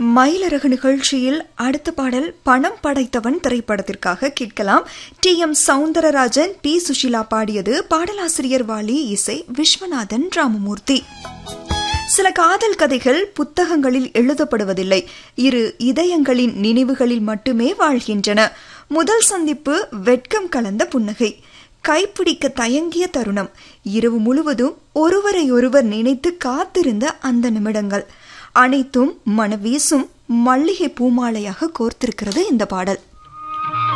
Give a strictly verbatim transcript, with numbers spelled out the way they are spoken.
மயிலரகு நிகழ்ச்சியில் அடுத்த பாடல் பணம் படைத்தவன் திரைப்படத்திற்காக கேட்கலாம். D M Soundararajan, B Sushila பாடியது. பாடலாசிரியர் வாலி, இசை விஸ்வநாதன் ராமமூர்த்தி. சில காதல் கதைகள் புத்தகங்களில் எழுதப்படுவதில்லை, இரு இதயங்களின் நினைவுகளில் மட்டுமே வாழ்கின்றன. முதல் சந்திப்பு வெட்கம் கலந்த புன்னகை, கைப்பிடிக்க தயங்கிய தருணம், இரவு முழுவதும் ஒருவரையொருவர் நினைத்து காத்திருந்த அந்த நிமிடங்கள் அனைத்தும் மனவீசும் மல்லிகை பூமாலையாக கோர்த்திருக்கிறது இந்த பாடல்.